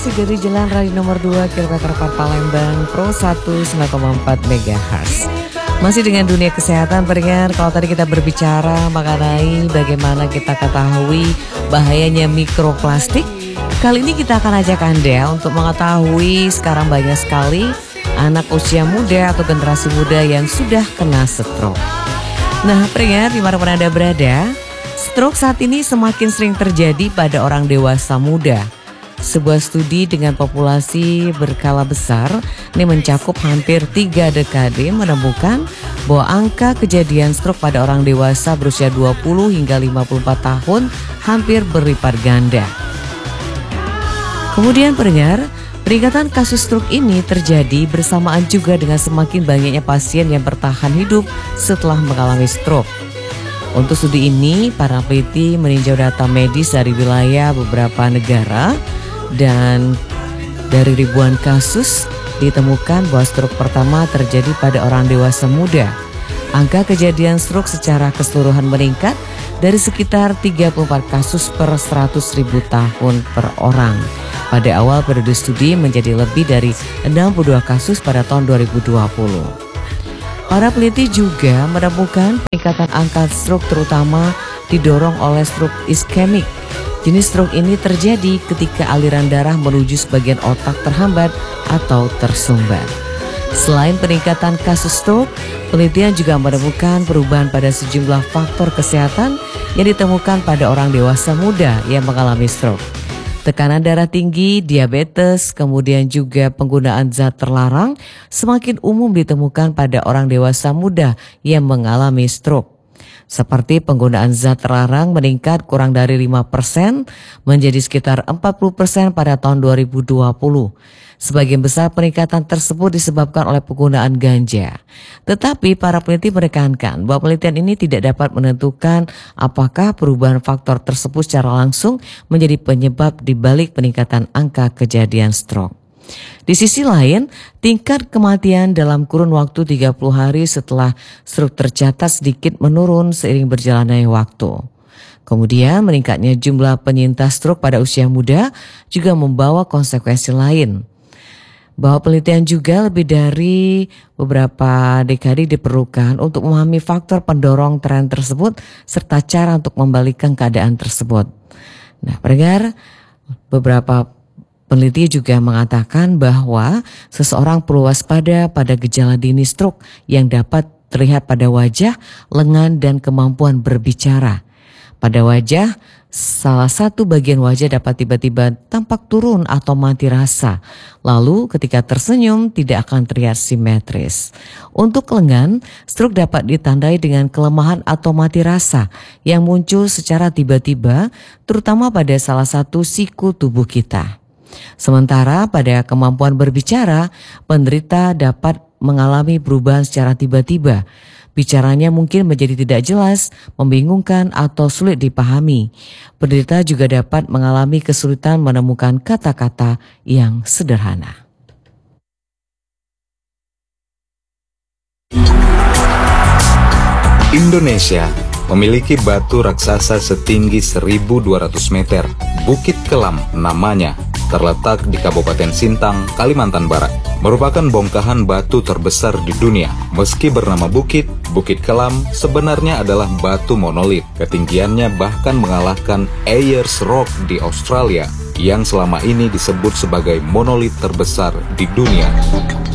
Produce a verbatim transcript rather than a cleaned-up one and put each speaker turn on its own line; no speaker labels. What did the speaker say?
Dari Jalan Raya nomor dua kilometer empat Palembang Pro seratus sembilan koma empat megahertz. Masih dengan dunia kesehatan, pendengar. Kalau tadi kita berbicara mengenai bagaimana kita ketahui bahayanya mikroplastik, kali ini kita akan ajak Anda untuk mengetahui sekarang banyak sekali anak usia muda atau generasi muda yang sudah kena stroke. Nah, pendengar, dimanapun Anda berada, stroke saat ini semakin sering terjadi pada orang dewasa muda. Sebuah studi dengan populasi berskala besar ini mencakup hampir tiga dekade menemukan bahwa angka kejadian stroke pada orang dewasa berusia dua puluh hingga lima puluh empat tahun hampir berlipat ganda. Kemudian pendengar, peningkatan kasus stroke ini terjadi bersamaan juga dengan semakin banyaknya pasien yang bertahan hidup setelah mengalami stroke. Untuk studi ini, para peneliti meninjau data medis dari wilayah beberapa negara. Dan dari ribuan kasus ditemukan bahwa stroke pertama terjadi pada orang dewasa muda. Angka kejadian stroke secara keseluruhan meningkat dari sekitar tiga puluh empat kasus per seratus ribu tahun per orang. Pada awal periode studi menjadi lebih dari enam puluh dua kasus pada tahun dua ribu dua puluh. Para peneliti juga menemukan peningkatan angka stroke terutama didorong oleh stroke iskemik. Jenis stroke ini terjadi ketika aliran darah menuju sebagian otak terhambat atau tersumbat. Selain peningkatan kasus stroke, penelitian juga menemukan perubahan pada sejumlah faktor kesehatan yang ditemukan pada orang dewasa muda yang mengalami stroke. Tekanan darah tinggi, diabetes, kemudian juga penggunaan zat terlarang semakin umum ditemukan pada orang dewasa muda yang mengalami stroke. Seperti penggunaan zat terlarang meningkat kurang dari lima persen menjadi sekitar empat puluh persen pada tahun dua ribu dua puluh. Sebagian besar peningkatan tersebut disebabkan oleh penggunaan ganja. Tetapi para peneliti menekankan bahwa penelitian ini tidak dapat menentukan apakah perubahan faktor tersebut secara langsung menjadi penyebab di balik peningkatan angka kejadian stroke. Di sisi lain, tingkat kematian dalam kurun waktu tiga puluh hari setelah stroke tercatat sedikit menurun seiring berjalannya waktu. Kemudian meningkatnya jumlah penyintas stroke pada usia muda juga membawa konsekuensi lain. Bahwa penelitian juga lebih dari beberapa dekade diperlukan untuk memahami faktor pendorong tren tersebut serta cara untuk membalikkan keadaan tersebut. Nah, pendengar, beberapa peneliti juga mengatakan bahwa seseorang perlu waspada pada gejala dini stroke yang dapat terlihat pada wajah, lengan, dan kemampuan berbicara. Pada wajah, salah satu bagian wajah dapat tiba-tiba tampak turun atau mati rasa. Lalu ketika tersenyum tidak akan terlihat simetris. Untuk lengan, stroke dapat ditandai dengan kelemahan atau mati rasa yang muncul secara tiba-tiba, terutama pada salah satu siku tubuh kita. Sementara pada kemampuan berbicara, penderita dapat mengalami perubahan secara tiba-tiba. Bicaranya mungkin menjadi tidak jelas, membingungkan atau sulit dipahami. Penderita juga dapat mengalami kesulitan menemukan kata-kata yang sederhana.
Indonesia memiliki batu raksasa setinggi seribu dua ratus meter, Bukit Kelam namanya. Terletak di Kabupaten Sintang, Kalimantan Barat. Merupakan bongkahan batu terbesar di dunia. Meski bernama bukit, Bukit Kelam sebenarnya adalah batu monolit. Ketinggiannya bahkan mengalahkan Ayers Rock di Australia, yang selama ini disebut sebagai monolit terbesar di dunia.